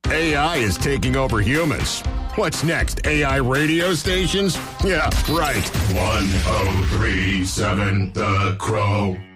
AI is taking over humans. What's next? AI radio stations? Yeah, right. 1037 The Crow.